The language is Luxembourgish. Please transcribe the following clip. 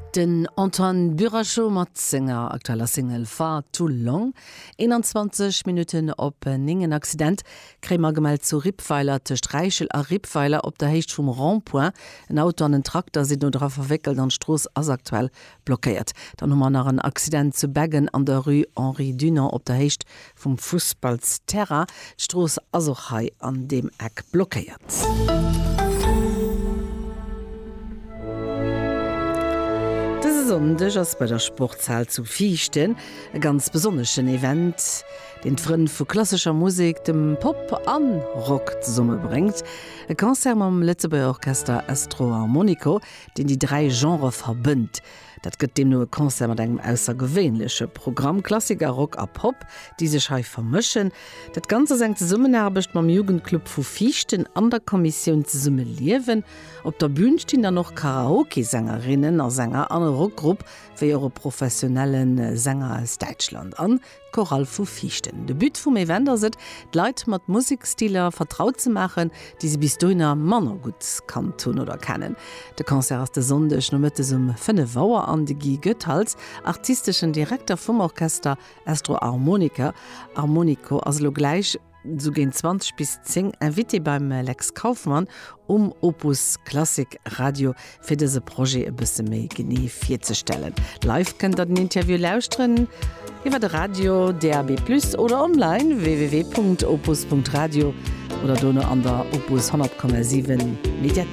Den Antoine Buracho mat Sänger aktueller Single Far Too Long. 21 Minuten op ningen Accident krémer gemeldt zu Rippweiler te Streichel a Rippweiler op der Hecht vum Randpoint. En Auto an den Traktor si no drauf verwickelt an Stroos as aktuell blockiert. Dann hummer nach een Accident zu Beggen an der Rue Henri Dunant op der Hecht vum Fußballsterra. Stroos asochai an dem Eck blockiert. Sonntag ass bei der Sportzahl zu Fichten e ganz besonneschen Event, den d'Frënd vu klassischer Musik dem Pop an Rock zusammen bringt. E Konzert am Lützeburger Orchester Astro Harmonico, den die 3 Genres verbünnt. Dat gëtt dem nur Konzert mat engem aussergewöhnliche Programm Klassiker Rock a Pop, die sich hei vermischen. Dat ganze seng ze Summen erbecht mam Jugendclub vu Fichten an der Kommission ze summe liewen. Op der Bühne stehen da noch Karaoke-Sängerinnen a Sänger an Rockgruppe für ihre professionellen Sänger aus Deutschland an. Choral vu Fichten. De Büt vum Event sit, Leiit mat Musikstiler vertraut zu machen, die sie bis duner Manner gut kann tun oder kennen. De Konzert aus der Sonntag no mitte um 5 Uhr an de Guy Goethals, artistischen Direktor vom Orchester Astro Harmonico, also gleich so gehen 20 bis 10 invité beim Lex Kaufmann Opus Klassik Radio für diese Projekt ein bisschen mehr genie vorzustellen. Live könnt ihr ein Interview lauschen über das Radio, DAB+ oder online www.opus.radio oder an der Opus 100,7 Mediathek.